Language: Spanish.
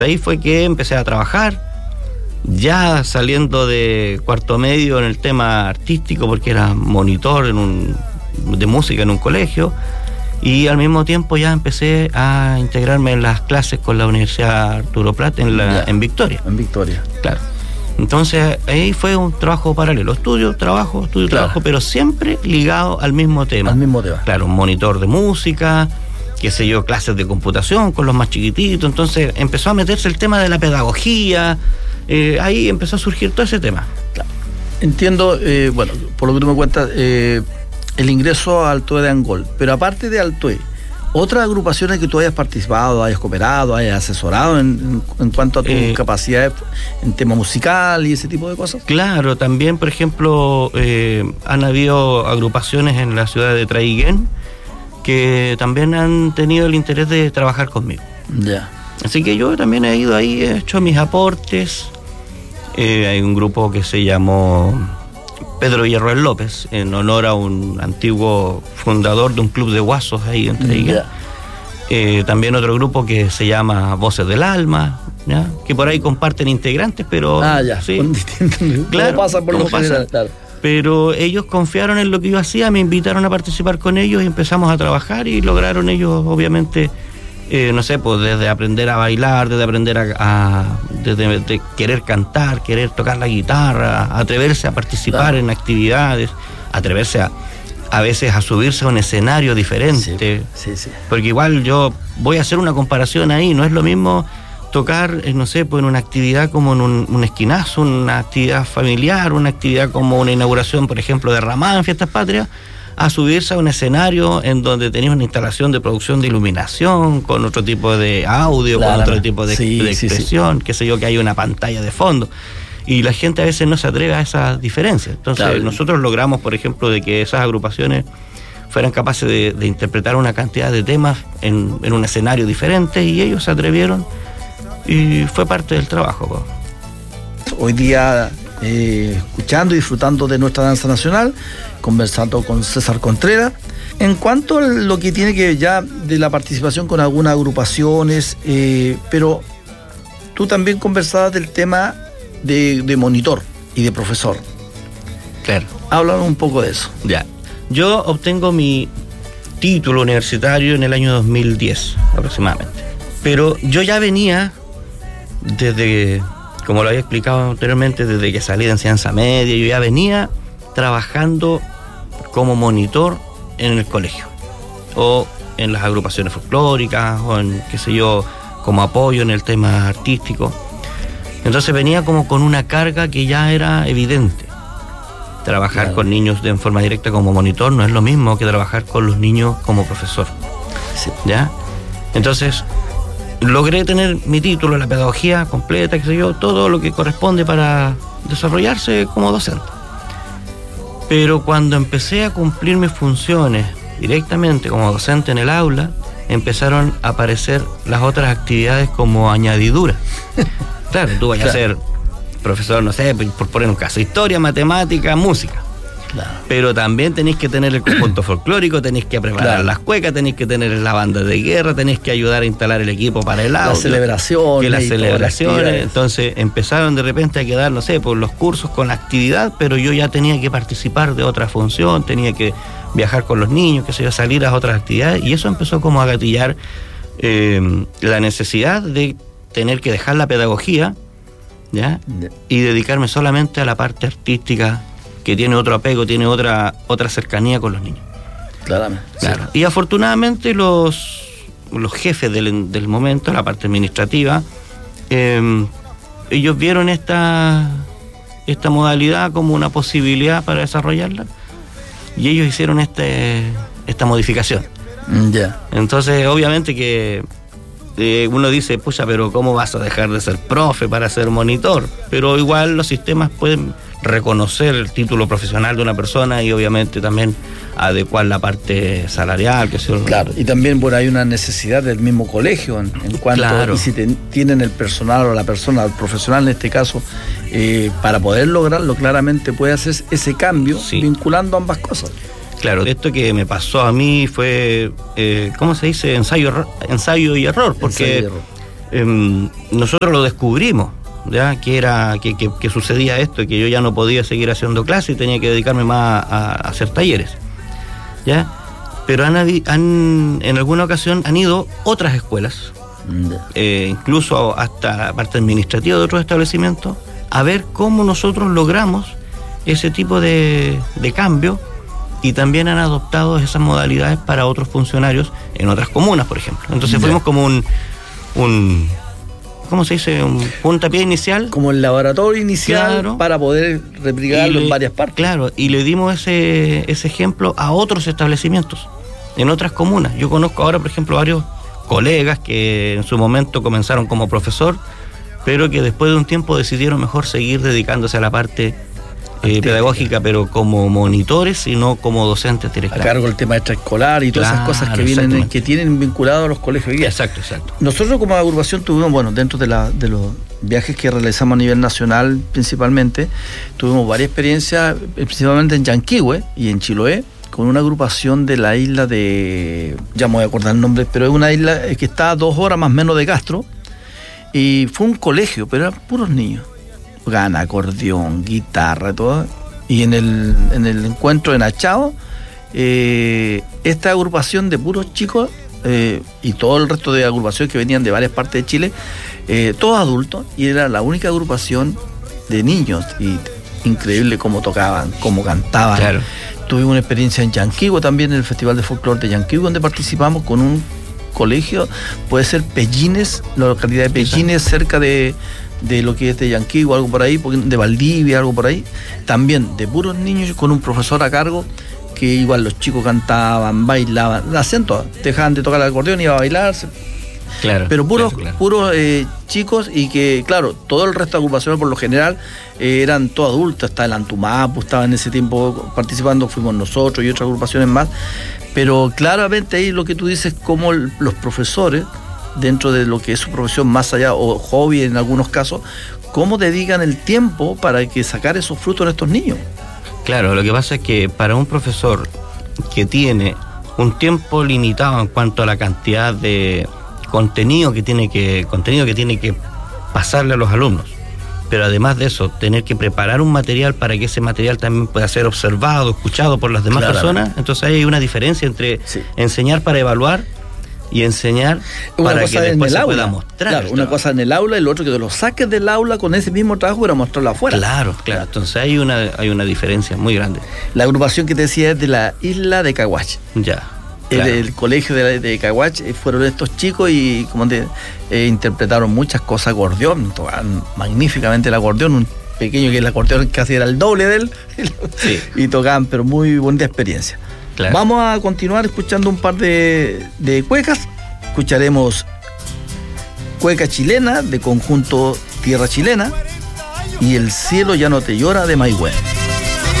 Ahí fue que empecé a trabajar, ya saliendo de cuarto medio en el tema artístico, porque era monitor de música en un colegio, y al mismo tiempo ya empecé a integrarme en las clases con la Universidad Arturo Prat en Victoria. En Victoria. Claro. Entonces ahí fue un trabajo paralelo, estudio, trabajo, pero siempre ligado al mismo tema. Al mismo tema. Claro, un monitor de música, qué sé yo, clases de computación con los más chiquititos. Entonces empezó a meterse el tema de la pedagogía, ahí empezó a surgir todo ese tema. Claro. Entiendo, bueno, por lo que tú me cuentas, el ingreso a Altoe de Angol, pero aparte de Altoe, ¿otras agrupaciones que tú hayas participado, hayas cooperado, hayas asesorado en cuanto a tus capacidades en tema musical y ese tipo de cosas? Claro, también, por ejemplo, han habido agrupaciones en la ciudad de Traiguén que también han tenido el interés de trabajar conmigo. Ya. Así que yo también he ido ahí, he hecho mis aportes. Hay un grupo que se llamó Pedro Villarroel López, en honor a un antiguo fundador de un club de guasos ahí en Traiguén. También otro grupo que se llama Voces del Alma, ¿ya? Que por ahí comparten integrantes, pero... Sí. Con distintos... Claro, ¿Cómo pasa por lo general? Claro. Pero ellos confiaron en lo que yo hacía, me invitaron a participar con ellos y empezamos a trabajar y lograron ellos, obviamente, no sé, pues desde aprender a bailar, desde aprender desde querer cantar, querer tocar la guitarra, atreverse a participar en actividades, atreverse a veces a subirse a un escenario diferente. Sí. Porque igual yo voy a hacer una comparación ahí, no es lo mismo tocar, no sé, pues en una actividad como en un esquinazo, una actividad familiar, una actividad como una inauguración, por ejemplo, de Ramada en Fiestas Patrias, a subirse a un escenario en donde tenías una instalación de producción de iluminación, con otro tipo de audio, con otro tipo de expresión, qué sé yo, que hay una pantalla de fondo. Y la gente a veces no se atreve a esas diferencias. Entonces nosotros logramos, por ejemplo, de que esas agrupaciones fueran capaces de interpretar una cantidad de temas en un escenario diferente, y ellos se atrevieron y fue parte del trabajo. Hoy día escuchando y disfrutando de nuestra danza nacional, conversando con César Contreras. En cuanto a lo que tiene que ver ya de la participación con algunas agrupaciones, pero tú también conversabas del tema de monitor y de profesor. Claro. Háblanos un poco de eso. Ya. Yo obtengo mi título universitario en el año 2010 aproximadamente. Pero yo ya venía desde, como lo había explicado anteriormente, desde que salí de enseñanza media, yo ya venía trabajando como monitor en el colegio, o en las agrupaciones folclóricas, o en, qué sé yo, como apoyo en el tema artístico. Entonces venía como con una carga que ya era evidente. Trabajar con niños en forma directa como monitor no es lo mismo que trabajar con los niños como profesor. ¿Ya? Entonces logré tener mi título, la pedagogía completa, qué sé yo, todo lo que corresponde para desarrollarse como docente. Pero cuando empecé a cumplir mis funciones directamente como docente en el aula, empezaron a aparecer las otras actividades como añadidura. Claro, tú vas a ser profesor, no sé, por poner un caso, historia, matemática, música. Claro. Pero también tenéis que tener el conjunto folclórico, tenéis que preparar las cuecas, tenéis que tener la banda de guerra, tenéis que ayudar a instalar el equipo para el audio. Las celebraciones. Entonces empezaron de repente a quedar, no sé, por los cursos con la actividad, pero yo ya tenía que participar de otra función, tenía que viajar con los niños, qué sé yo, salir a otras actividades, y eso empezó como a gatillar la necesidad de tener que dejar la pedagogía, ¿ya? Y dedicarme solamente a la parte artística, que tiene otro apego, tiene otra cercanía con los niños. Claramente. Claro. Sí. Y afortunadamente los jefes del momento, la parte administrativa, ellos vieron esta modalidad como una posibilidad para desarrollarla, y ellos hicieron esta modificación. Ya. Entonces, obviamente que uno dice, pucha, pero ¿cómo vas a dejar de ser profe para ser monitor? Pero igual los sistemas pueden reconocer el título profesional de una persona y obviamente también adecuar la parte salarial, que sea. Claro, y también bueno, hay una necesidad del mismo colegio en cuanto, y si tienen el personal o la persona, el profesional en este caso, para poder lograrlo, claramente puede hacer ese cambio, vinculando ambas cosas. Claro, esto que me pasó a mí fue, ¿cómo se dice? Ensayo y error, porque nosotros lo descubrimos, ¿ya? Que sucedía esto, que yo ya no podía seguir haciendo clases y tenía que dedicarme más a hacer talleres, ¿ya? Pero en alguna ocasión han ido otras escuelas, incluso hasta la parte administrativa de otros establecimientos, a ver cómo nosotros logramos ese tipo de cambio, y también han adoptado esas modalidades para otros funcionarios en otras comunas, por ejemplo. Entonces fuimos como un ¿cómo se dice? Un puntapié inicial. Como el laboratorio inicial, claro, para poder replicarlo en varias partes. Claro, y le dimos ese ejemplo a otros establecimientos, en otras comunas. Yo conozco ahora, por ejemplo, varios colegas que en su momento comenzaron como profesor, pero que después de un tiempo decidieron mejor seguir dedicándose a la parte pedagógica, pero como monitores y no como docentes directamente. A cargo del tema extraescolar y todas esas cosas que vienen, que tienen vinculado a los colegios. Exacto. Nosotros como agrupación tuvimos, dentro de los viajes que realizamos a nivel nacional principalmente, tuvimos varias experiencias, principalmente en Yanquihue y en Chiloé, con una agrupación de la isla de... ya me voy a acordar el nombre, pero es una isla que está a 2 horas más o menos de Castro, y fue un colegio, pero eran puros niños. Tocaban acordeón, guitarra, todo. Y en el encuentro en Achao, esta agrupación de puros chicos y todo el resto de agrupaciones que venían de varias partes de Chile, todos adultos, y era la única agrupación de niños, y increíble cómo tocaban, cómo cantaban. Claro. Tuvimos una experiencia en Yanquihue también, en el Festival de Folclore de Yanquihue, donde participamos con un colegio, puede ser Pellines, la localidad de Pellines, cerca de lo que es de Yanquihue, algo por ahí, de Valdivia, algo por ahí, también de puros niños con un profesor a cargo, que igual los chicos cantaban, bailaban, hacían todo, dejaban de tocar el acordeón y iban a bailar, claro, pero puros claro. Chicos, y que claro, todo el resto de agrupaciones por lo general eran todos adultos. Está el Antumapu, estaba en ese tiempo participando, fuimos nosotros y otras agrupaciones más, pero claramente ahí lo que tú dices, como los profesores, dentro de lo que es su profesión más allá, o hobby en algunos casos, cómo dedican el tiempo para que sacar esos frutos en estos niños. Claro, lo que pasa es que para un profesor que tiene un tiempo limitado en cuanto a la cantidad de contenido que tiene que pasarle a los alumnos, pero además de eso, tener que preparar un material para que ese material también pueda ser observado, escuchado por las demás personas, entonces hay una diferencia entre enseñar para evaluar y enseñar para que después se pueda mostrar. Claro, una cosa en el aula y lo otro que te lo saques del aula con ese mismo trabajo para mostrarlo afuera. Claro. Entonces hay una diferencia muy grande. La agrupación que te decía es de la isla de Caguache. Ya. Claro. El colegio de Caguache fueron estos chicos y como interpretaron muchas cosas, acordeón, tocaban magníficamente el acordeón, un pequeño que el acordeón casi era el doble de él, y tocaban, pero muy bonita experiencia. Claro. Vamos a continuar escuchando un par de cuecas. Escucharemos cueca chilena de conjunto Tierra Chilena y El cielo ya no te llora de Maigüe.